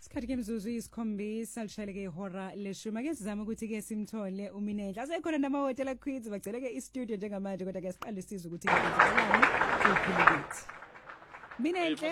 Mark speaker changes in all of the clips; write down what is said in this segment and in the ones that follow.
Speaker 1: Isikhathi kemzuzu isikhombisa lishayeleke ihora leshumi ake sizama ukuthi ke simthole uMinenhle asekhona namahotela quiz bagceleke istudio njengamanje kodwa ke siqale sizwe ukuthi kwenzakalani kukhulukithi Minenhle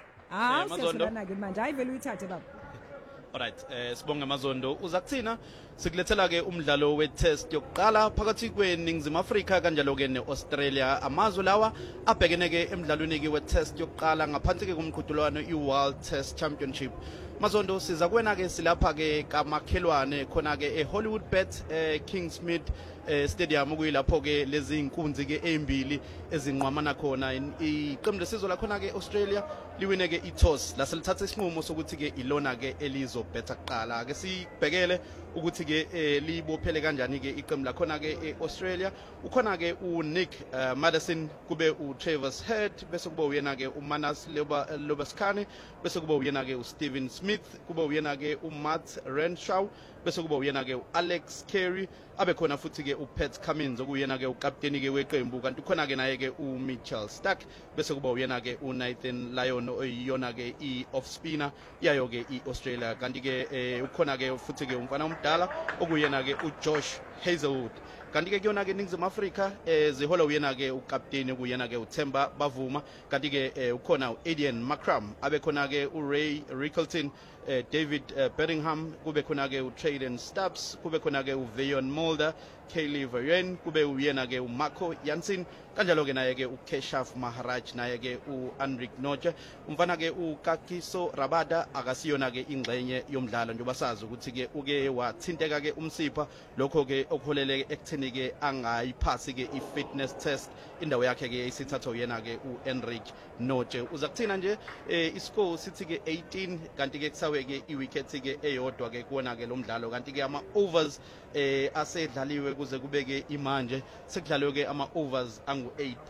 Speaker 1: Mazondo ke manje ayivele uyithathe baba
Speaker 2: Alright, sibonge Mazondo. Uza kuthina sikulethela ke umdlalo we-test yokuqala phakathi kweNingizimu Afrika kanjalo ke neAustralia. Amazwe lawa abhekene ke emidlalweni ke we-test yokuqala ngaphansi ke kumqhudelwano iWorld Test Championship. Mazondo siza kuwena ke silapha ke kamakhelwane khona ke eHollywoodBet Kingsmead Stadium okuyilapho ke lezi inkunzi ke ezimbili ezinqwamana khona iqembu lesizwe la khona ke Australia liwine ke iToss la selithatha isinqumo sokuthi ke ilona ke elizobetha kuqala ke sibhekele ukuthi ke libophele kanjani ke iqembu la khona ke eAustralia ukhona ke uNick Madison kube uTravis Head bese kuba uyena ke uManas Lobaskane bese kuba uyena ke uSteven Smith kuba uyena ke uMatt Renshaw bese kuba uyena ke uAlex Carey abe khona futhi ke uPat Cummins okuyena ke ukapteni ke weqembu kanti khona ke naye ke uMitchell Stark bese kuba uyena ke uNathan Lyon oyiyona ke i-off spinner yayo ke iAustralia kanti ke ukhona ke futhi ke umfana omdala okuyena ke uJosh Hazelwood kanti ke kuyona ke Ningizimu Afrika zihola uyena ke ukapteni kuyena ke uThemba Bavuma kanti ke ukhona uAdian Makram abe khona ke uRay Rickleton David Bellingham kube khona ke uTraden Stubbs kube khona ke uVeon Mulder Kaylee Vereen kube uyena ke uMarco Jansen kanjalo ke naye ke uKeshaf Maharaj naye ke uAnrik Noche umfana ke uKakiso Rabada akasiyona ke ingxenye yomdlalo njengoba sazi ukuthi ke uke wathinteka ke umsipha lokho ke okuholele ekutheni ke angayiphasi ke ifitness test indawo yakhe ke isithatha uyena ke uEnrik Noche uza kuthina nje iscore sithi ke 18 kanti ke kusawe ke iwicket ke eyodwa ke kuona ke lo mdlalo kanti ke ama overs asedlaliwe kuze kubeke imanje sekudlalwe ke ama overs angu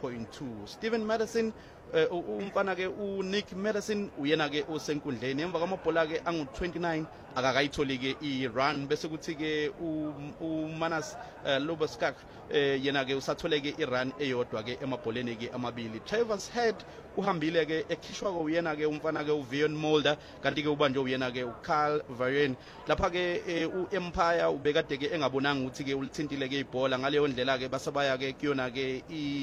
Speaker 2: 8.2 Steven Madison umfana ke uNick Madison uyena ke osenkundleni emva kwamabhola ke angu 29 akakayitholi ke irun bese kuthi ke uManas Lobaskak yena ke usathole ke irun eyodwa ke emabholeni ke amabili Travis Head uhambile ke ekhishwa ko uyena ke umfana ke uVeon Mulder kanti ke ubanje uyena ke uCarl Vereen lapha ke uEmpire ubekade ke engabonanga ukuthi ke ulithintile ke ibhola ngaleyo ndlela ke basabaya ke kuyona ke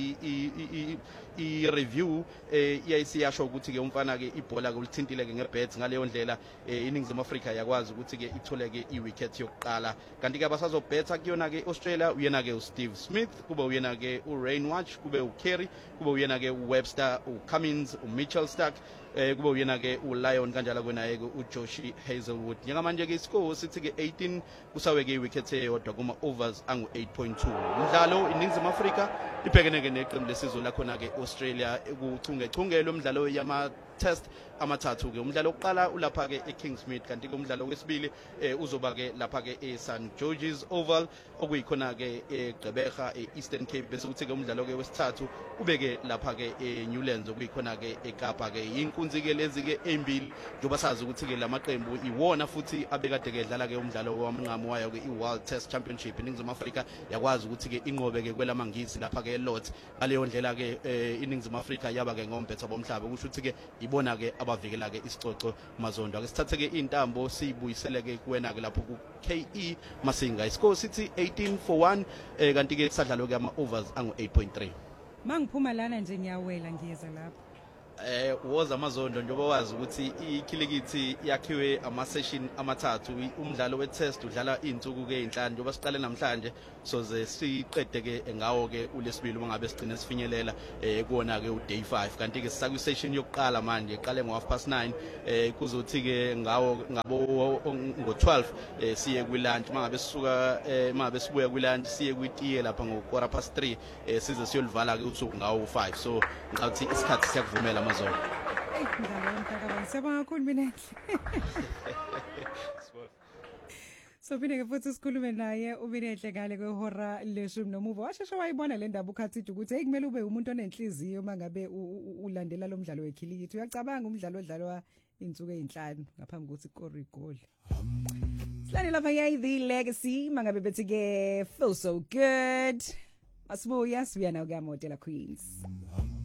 Speaker 2: i review iyayisiyasho ukuthi ke umfana ke ibhola ke ulithintile ke ngebet ngaleyo ndlela iNingizimu Afrika yakwazi ukuthi ke ithole ke iwicket yokuqala kanti ke abasazobetha kuyona ke Australia uyena ke uSteve Smith kuba uyena ke uRainwatch kube uCarey kuba uyena ke uWebster uCummins uMitchell Stark kube uyena ke uLion kanjalo kwenaye ke uJosh Hazelwood njengamanje ke iscore sithi ke 18 kusawe ke iwicket eyodwa kuma overs angu 8.2 umdlalo iNingizimu Afrika ibhekene ke neqembu lesizwe la khona ke Australia kuchungechunge lo mdlalo yama test amathathu ke umdlalo oqala ulapha ke eKingsmead kanti ke umdlalo wesibili uzoba ke lapha ke eSt George's Oval okuyikhona ke eGqeberha eEastern Cape bese kuthi ke umdlalo ke wesithathu ubeke lapha ke eNewlands okuyikhona ke eKapa ke inkunzi ke lezi ke ezimbili njoba sazi ukuthi ke lamaqembu iwona futhi abekade ke dlala ke umdlalo wamnqamo wayo ke iWorld Test Championship iNingizimu Afrika yakwazi ukuthi ke inqobe ke kwelamangisi lapha ke eLords ngaleyo ndlela ke iNingizimu Afrika yaba ke ngompetha bomhlaba kusho ukuthi ke ibona ke abavikela ke isicoco Mazondo ake sithathe ke intambo sibuyisele ke kuwena ke lapho ku KE Masinga iscore sithi 18-1 kanti ke kusadlalwa ke ama overs angu 8.3
Speaker 1: mangiphuma lana nje ngiyawela ngiyeza lapho
Speaker 2: woza Mazondo njengoba wazi ukuthi ikhilikithi yakhiwe ama session amathathu umdlalo we-test udlala izinsuku ke ezinhlanu njengoba siqale namhlanje soze siqede ke ngawo ke ulesibili mangabe sigcine sifinyelela kuona ke uday 5 kanti ke sisakwi session yokuqala manje iqale ngo9 kuzothi ke ngawo ngabo ngo12 siye kwilunch mangabe sisuka mangabe sibuya kwilunch siye kwitiye lapha ngo3 size siyolivala ke usuku ngawo 5 so ngathi isikhathi siyakuvumela Mazondo
Speaker 1: Siyabonga kakhulu Minenhle So ke futhi sikhulume naye uMinenhle ngale kwehora leshumi nomuva washesha wayibona le ndaba ukhathide ukuthi hey kumele ube umuntu onenhliziyo mangabe ulandela lo mdlalo wekhilikithi uyacabanga umdlalo odlalwa insuku ezinhlanu ngaphambi kokuthi ikore igoli Silani lapha yayi legacy mangabe bethi ke feel so good Asibuya sibuya nawo ke Amotela Queens